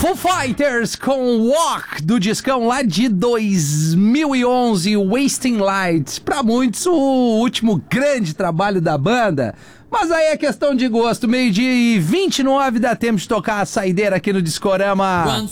Foo Fighters com Walk, do discão lá de 2011, Wasting Light. Pra muitos, o último grande trabalho da banda. Mas aí é questão de gosto. 12:29, dá tempo de tocar a saideira aqui no Discorama.